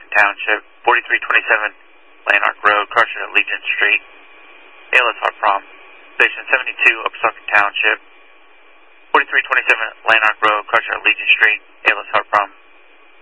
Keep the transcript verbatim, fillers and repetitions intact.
Township, forty-three twenty-seven Lanark Road, Crusher at Legion Street, A L S Hartprom. Station seventy-two, Upper Township, forty-three twenty-seven Lanark Road, Crusher at Legion Street, A L S Hartprom.